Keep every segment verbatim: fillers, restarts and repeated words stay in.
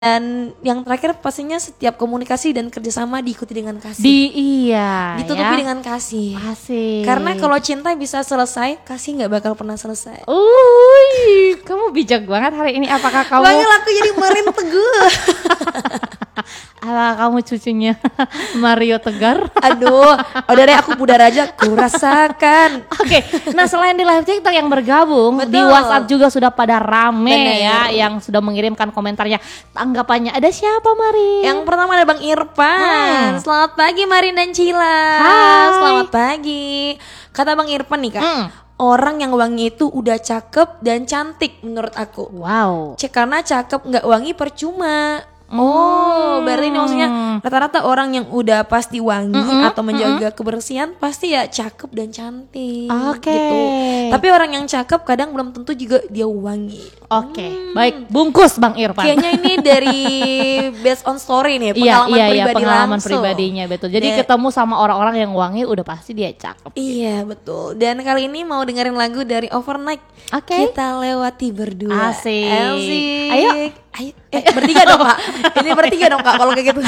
Dan yang terakhir pastinya setiap komunikasi dan kerjasama diikuti dengan kasih. Di iya. Ditutupi ya. dengan kasih. Asik. Karena kalau cinta bisa selesai, kasih nggak bakal pernah selesai. Uy, kamu bijak banget hari ini. Apakah kamu? Panggil aku jadi Marin Teguh. Ala kamu cucunya Mario Tegar. Aduh, udah deh aku Bunda Raja, ku rasakan. Oke, nah selain di live TikTok yang bergabung, Betul. di WhatsApp juga sudah pada rame. Bener. Ya, yang sudah mengirimkan komentarnya, tanggapannya. Ada siapa, Mari? Yang pertama ada Bang Irfan. Hmm. Selamat pagi Marin dan Cila. Hai. Selamat pagi. Kata Bang Irfan nih Kak, Hmm. orang yang wangi itu udah cakep dan cantik menurut aku. Wow. Cek karena cakep nggak wangi percuma. Oh, Hmm. berarti ini maksudnya rata-rata orang yang udah pasti wangi Mm-mm, atau menjaga kebersihan pasti ya cakep dan cantik. Oke. Gitu. Tapi orang yang cakep kadang belum tentu juga dia wangi. Oke, baik, bungkus Bang Irfan. Kayaknya ini dari based on story nih, Iya, pengalaman iya, iya, pribadi pengalaman langsung. pribadinya betul. Jadi Dan- ketemu sama orang-orang yang wangi udah pasti dia cakep. Iya betul. Dan kali ini mau dengerin lagu dari Overnight. Oke. Kita lewati berdua. Asik. Asik. Ayo. Ayo. Eh, bertiga dong Kak. Ini bertiga dong Kak kalau kayak gitu.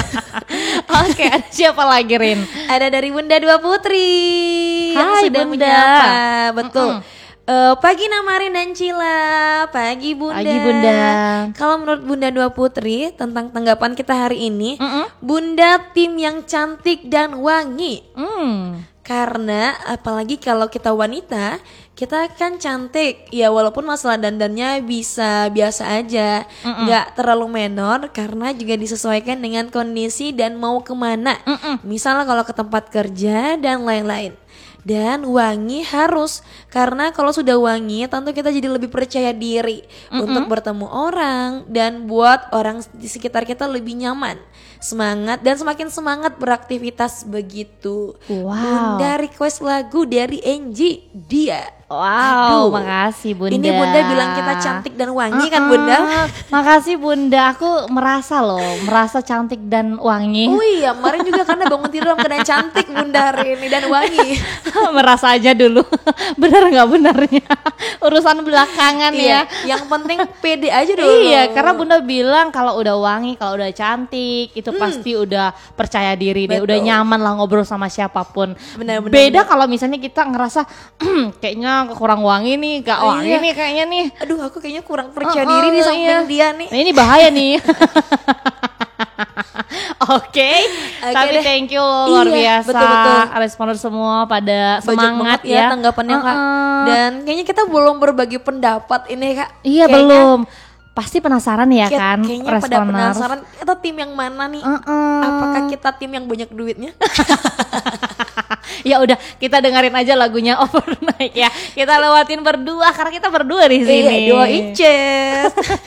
Oke, ada siapa lagi, Rin? Ada dari Bunda Dua Putri yang Hai, sudah Bunda. menyapa. Betul. Mm-mm. Eh, pagi Namarin dan Cila. Pagi Bunda. Pagi, Bunda. Kalau menurut Bunda Dua Putri tentang tanggapan kita hari ini, Mm-mm. Bunda tim yang cantik dan wangi. Hmm. Karena apalagi kalau kita wanita, kita kan cantik. Ya walaupun masalah dandannya bisa biasa aja, Mm-mm. nggak terlalu menor karena juga disesuaikan dengan kondisi dan mau kemana. Mm-mm. Misalnya kalau ke tempat kerja dan lain-lain. Dan wangi harus, karena kalau sudah wangi tentu kita jadi lebih percaya diri Mm-mm. untuk bertemu orang dan buat orang di sekitar kita lebih nyaman, semangat dan semakin semangat beraktivitas begitu. Wow. Bunda request lagu dari Angie Dia. Wow, Aduh. makasih Bunda. Ini Bunda bilang kita cantik dan wangi kan Uh-uh. Bunda? Makasih Bunda, aku merasa loh, merasa cantik dan wangi. Oh iya, kemarin juga karena bangun tidur dalam keadaan cantik Bunda hari ini dan wangi. Merasa aja dulu, benar nggak benarnya? Urusan belakangan Iya, ya. yang penting pede aja dulu. Iya, karena Bunda bilang kalau udah wangi, kalau udah cantik, itu pasti udah percaya diri deh, Betul. udah nyaman lah ngobrol sama siapapun. Benar, benar, Beda benar. kalau misalnya kita ngerasa kayaknya kurang wangi nih, gak Oh, wangi iya. nih kayaknya nih. Aduh, aku kayaknya kurang percaya Oh, diri oh, di samping iya. dia nih. Nah, ini bahaya nih. Oke, Oke tapi deh. thank you loh, luar Iya, biasa. betul-betul. Responder semua pada Banyak semangat banget ya. tanggapannya Kak. Uh-uh. Dan kayaknya kita belum berbagi pendapat ini Kak. Iya, Kayaknya- belum. Pasti penasaran ya kayak- kan, Kayaknya pada responder. penasaran kita tim yang mana nih? Uh-uh. Apakah kita tim yang banyak duitnya? Ya udah, kita dengerin aja lagunya Overnight ya. Kita lewatin berdua karena kita berdua di sini. Iya, dua inches.